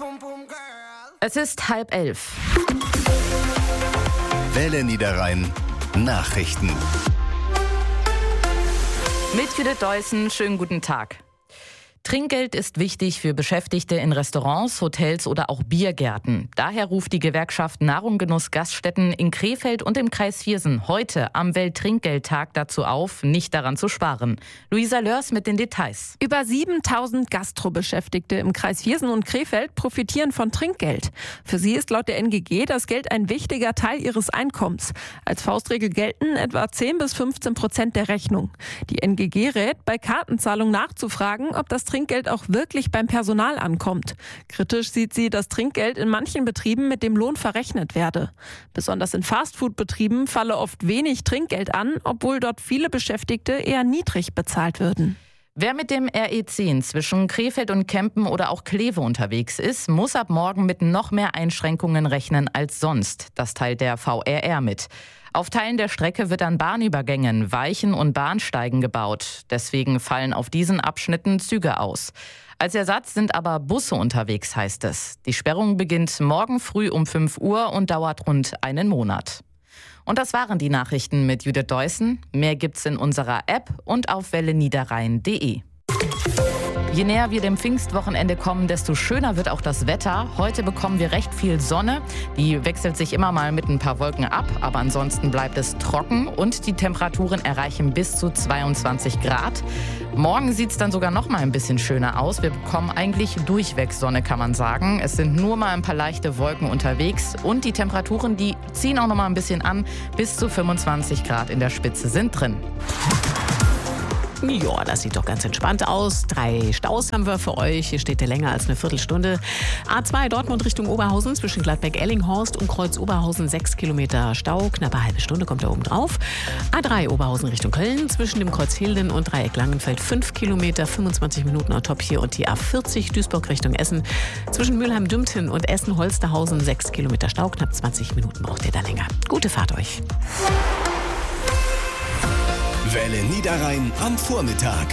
Es ist 10:30. Welle Niederrhein Nachrichten. Mit Judith Deussen, schönen guten Tag. Trinkgeld ist wichtig für Beschäftigte in Restaurants, Hotels oder auch Biergärten. Daher ruft die Gewerkschaft Nahrung Genuss Gaststätten in Krefeld und im Kreis Viersen heute am Welttrinkgeldtag dazu auf, nicht daran zu sparen. Luisa Lörs mit den Details. Über 7.000 Gastrobeschäftigte im Kreis Viersen und Krefeld profitieren von Trinkgeld. Für sie ist laut der NGG das Geld ein wichtiger Teil ihres Einkommens. Als Faustregel gelten etwa 10-15% der Rechnung. Die NGG rät, bei Kartenzahlung nachzufragen, ob das Trinkgeld auch wirklich beim Personal ankommt. Kritisch sieht sie, dass Trinkgeld in manchen Betrieben mit dem Lohn verrechnet werde. Besonders in Fastfood-Betrieben falle oft wenig Trinkgeld an, obwohl dort viele Beschäftigte eher niedrig bezahlt würden. Wer mit dem RE10 zwischen Krefeld und Kempen oder auch Kleve unterwegs ist, muss ab morgen mit noch mehr Einschränkungen rechnen als sonst. Das teilt der VRR mit. Auf Teilen der Strecke wird an Bahnübergängen, Weichen und Bahnsteigen gebaut. Deswegen fallen auf diesen Abschnitten Züge aus. Als Ersatz sind aber Busse unterwegs, heißt es. Die Sperrung beginnt morgen früh um 5 Uhr und dauert rund einen Monat. Und das waren die Nachrichten mit Judith Deussen. Mehr gibt's in unserer App und auf welleniederrhein.de. Je näher wir dem Pfingstwochenende kommen, desto schöner wird auch das Wetter. Heute bekommen wir recht viel Sonne. Die wechselt sich immer mal mit ein paar Wolken ab, aber ansonsten bleibt es trocken und die Temperaturen erreichen bis zu 22 Grad. Morgen sieht es dann sogar noch mal ein bisschen schöner aus. Wir bekommen eigentlich durchweg Sonne, kann man sagen. Es sind nur mal ein paar leichte Wolken unterwegs und die Temperaturen, die ziehen auch noch mal ein bisschen an. Bis zu 25 Grad in der Spitze sind drin. Ja, das sieht doch ganz entspannt aus. 3 Staus haben wir für euch. Hier steht der länger als eine Viertelstunde. A2 Dortmund Richtung Oberhausen zwischen Gladbeck-Ellinghorst und Kreuz Oberhausen 6 Kilometer Stau. Knappe halbe Stunde kommt da oben drauf. A3 Oberhausen Richtung Köln zwischen dem Kreuz Hilden und Dreieck Langenfeld 5 Kilometer, 25 Minuten on top hier. Und die A40 Duisburg Richtung Essen zwischen Mülheim-Dümpten und Essen-Holsterhausen 6 Kilometer Stau. Knapp 20 Minuten braucht ihr da länger. Gute Fahrt euch. Welle Niederrhein am Vormittag.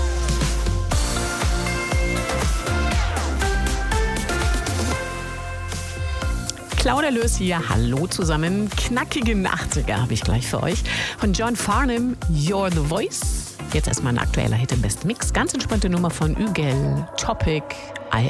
Claudia Löß hier, hallo zusammen. Knackige 80er habe ich gleich für euch. Von John Farnham, You're the Voice. Jetzt erstmal ein aktueller Hit im Best Mix. Ganz entspannte Nummer von Ügel, Topic,